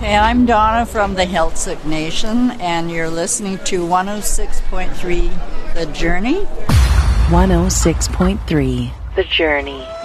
Hey, I'm Donna from the Heiltsuk Nation, and you're listening to 106.3 The Journey. 106.3 The Journey.